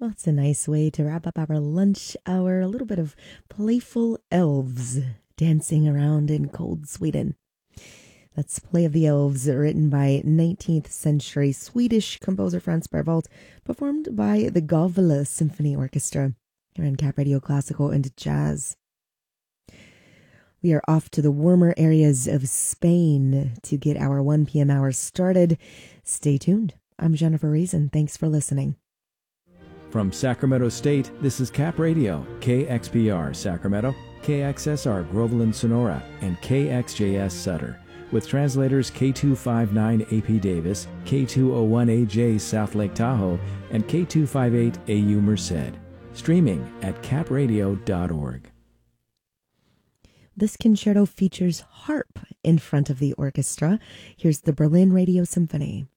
Well, it's a nice way to wrap up our lunch hour. A little bit of playful elves dancing around in cold Sweden. That's Play of the Elves, written by 19th century Swedish composer Franz Berwald, performed by the Gavle Symphony Orchestra here on Cap Radio Classical and Jazz. We are off to the warmer areas of Spain to get our 1 p.m. hour started. Stay tuned. I'm Jennifer Reason. Thanks for listening. From Sacramento State, this is Cap Radio, KXPR Sacramento, KXSR Groveland Sonora, and KXJS Sutter, with translators K259AP Davis, K201AJ South Lake Tahoe, and K258AU Merced. Streaming at capradio.org. This concerto features harp in front of the orchestra. Here's the Berlin Radio Symphony.